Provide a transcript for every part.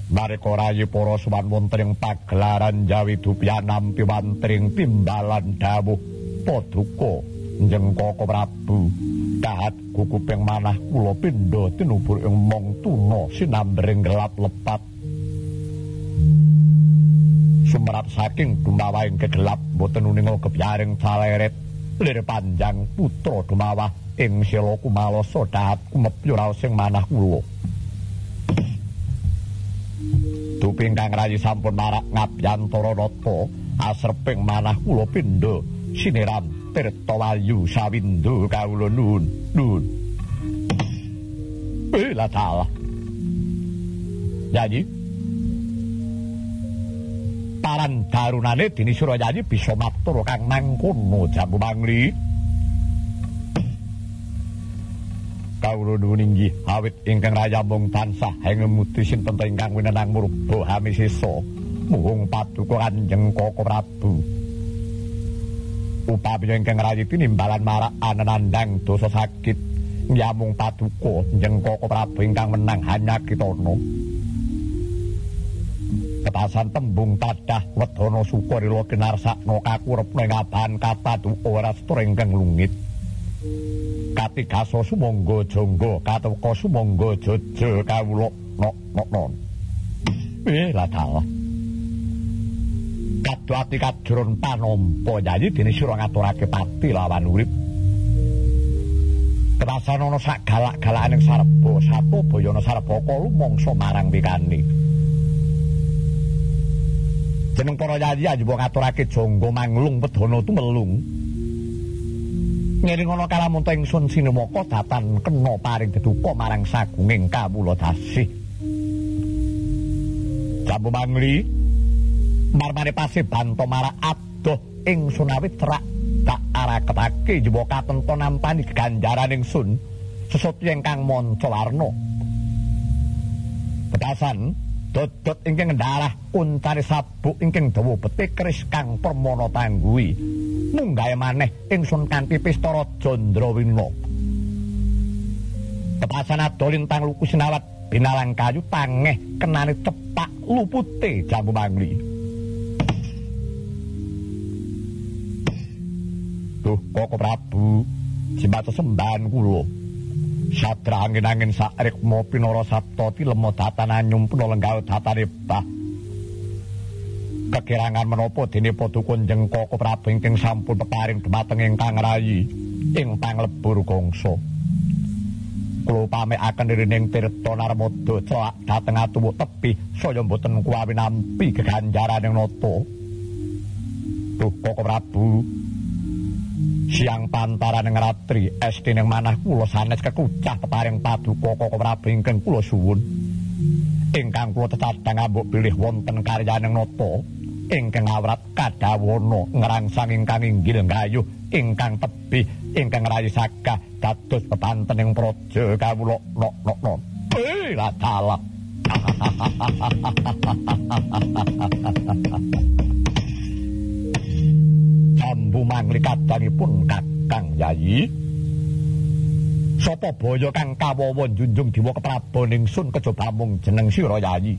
Nareka rayi para suwan wonten ing pagelaran Jawi Dupya nampi wantring timbalan dawuh Paduka Jengkaka Prabu dahat guguping manah kula pindha tinubur ing mong tuna sinambring gelap lepat sumrat saking dumawahing kegelap boten uninga gebyaring caleret lir panjang putra dumawah ing sila kumalasa dahat kumepya raos sing manah kula Duping kang rayi sampun marak ngabiyantara nata asreping manah kula pindha siniram tirta wayu sawindo kawula nuwun lah salah Yayi paran darunane dini Surayayi bisa matur kang mangkono Jambu Mangli kawula nuwun inggih awit ingkang raya mung tansah hengemudi sinten ingkang winenang murba hamisesa muhung Paduka Kanjeng Kaka Prabu upami ingkang rayi tinimbalan marak anandang dosa sakit nyamung Paduka Kanjeng Kaka Prabu ingkang menang hanyakitana ketasan tembung tadah wedana sukarila kinarsakna kakurepna ing abahan Paduka Warasta ingkang lungit katigasa sumangga jangga kateka sumangga jaja kawula non lah dalah kadhati kadron panompa Yayi dene sira ngaturake pati lawan urip ketasan ana sak galak-galakaning sarba sato bayana sarbaka lumangsa marang pikani jeneng para Yayi ajaba ngaturake jangga manglung wedana tumelung ngiring ana kalamunta ingsun sinemaka datan kena paring deduka marang sagunging kawula dasih Jambu Mangli marmane pasih banto marak adoh ingsun awit cerak tak araketake jaba katento nampani ganjaran ingsun sesuatu ingkang manca warna petasan dodot ingkang ngendalah uncane sabuk ingkang dawa betih keris kang permana tangguhi munggahe maneh ingsun kanthi pista raja Ndrawina petasan ado lintang luku sinawat binalang kayu tangeh kenane cepak lupute Jambu Mangli Duh Kaka Prabu simbata sembahan kula sadra angin-angin sarekma pinara sapta tilema datan anyum puna lenggal datane bah kekirangan menapa dene Paduka Kanjeng Kaka Prabu ingkang sampun peparing dhumateng ingkang rayi ing panglebur gangsa kula pamekaken irining tirta narmada celak dhateng atuwuh tebih saya mboten kuwawi nampi geganjaraning nata Duh Kaka Prabu siang pantaran ngratri estining manah kula sanes kekucah peparing Paduka Kaka Prabu ingkang kula suwun ingkang kula tetadang ambuk bilih wonten karyaning nata ingkang awrat kadawana ngrangsang ingkang inggil gayuh ingkang tebih ingkang rayi sagah dados pepantening praja kawula non lah dalah Jambu Mangli kadanipun Kakang Yayi sapa baya kang kawawa njunjung diwa keprabon ingsun kejaba mung jeneng sira Yayi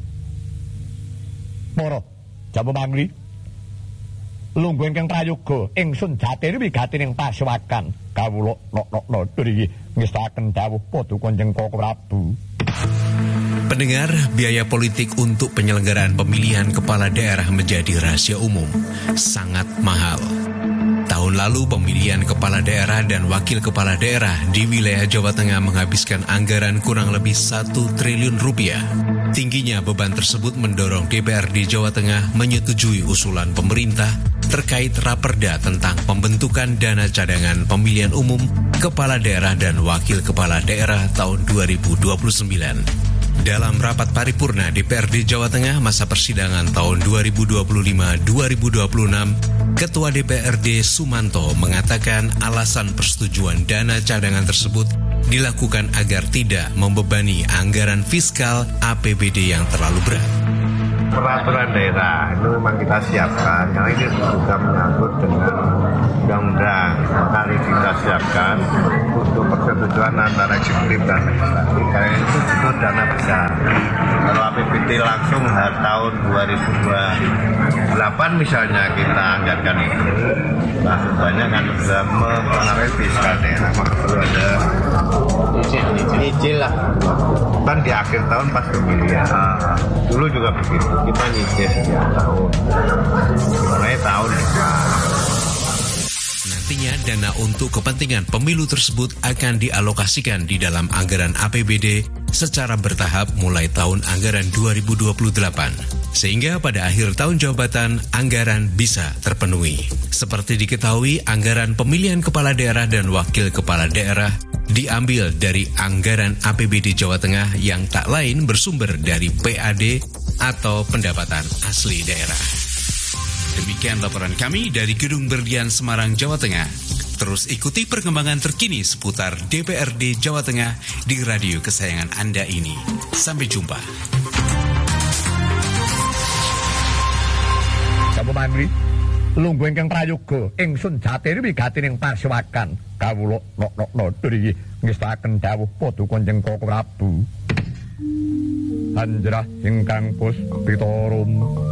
Mara Jambu Mangli lungguh ingkang prayoga ingsun jatine wigatining pasewakan kawula nriki ngestaken dawuh Paduka Kanjeng Kaka Prabu Pendengar, biaya politik untuk penyelenggaraan pemilihan kepala daerah menjadi rahasia umum, sangat mahal. Tahun lalu pemilihan kepala daerah dan wakil kepala daerah di wilayah Jawa Tengah menghabiskan anggaran kurang lebih 1 triliun rupiah. Tingginya beban tersebut mendorong DPRD Jawa Tengah menyetujui usulan pemerintah terkait raperda tentang pembentukan dana cadangan pemilihan umum kepala daerah dan wakil kepala daerah tahun 2029. Dalam rapat paripurna DPRD Jawa Tengah masa persidangan tahun 2025-2026, Ketua DPRD Sumanto mengatakan alasan persetujuan dana cadangan tersebut dilakukan agar tidak membebani anggaran fiskal APBD yang terlalu berat. Peraturan daerah itu memang kita siapkan karena ini juga menyangkut dengan undang-undang kali kita siapkan untuk persetujuan antara eksekutif dan legislatif. Karena itu butuh dana besar. Kalau APBD langsung tahun 2028 misalnya kita anggarkan itu, langsung banyak kan sudah mempengaruhi fiskal daerah. Maka perlu ada nyicil lah. Kan di akhir tahun pas pemilihan. Dulu juga begitu, kita nyicil setiap tahun. Mulai tahun Nantinya dana untuk kepentingan pemilu tersebut akan dialokasikan di dalam anggaran APBD secara bertahap mulai tahun anggaran 2028. Sehingga pada akhir tahun jabatan, anggaran bisa terpenuhi. Seperti diketahui, anggaran pemilihan kepala daerah dan wakil kepala daerah diambil dari anggaran APBD Jawa Tengah yang tak lain bersumber dari PAD atau pendapatan asli daerah. Demikian laporan kami dari Gedung Berlian Semarang, Jawa Tengah. Terus ikuti perkembangan terkini seputar DPRD Jawa Tengah di radio kesayangan Anda ini. Sampai jumpa. Sampun mangri, lungguh ingkang prayoga ingsun jatine wigati ning Pasewakan. Kawula nok durigi ngestaken dawuh Paduka Jengkaka Prabu. Anjrah ingkang puspita rum